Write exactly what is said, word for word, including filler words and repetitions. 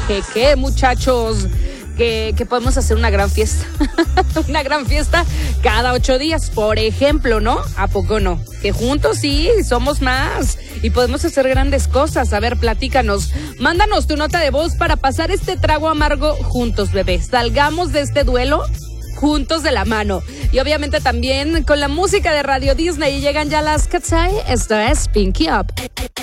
que qué, muchachos, que, que podemos hacer una gran fiesta. Una gran fiesta cada ocho días, por ejemplo, ¿no? ¿A poco no? Que juntos sí, somos más y podemos hacer grandes cosas. A ver, platícanos. Mándanos tu nota de voz para pasar este trago amargo juntos, bebé. Salgamos de este duelo juntos de la mano. Y obviamente también con la música de Radio Disney. Llegan ya las Cat's Eye. Esto es Pinky Up.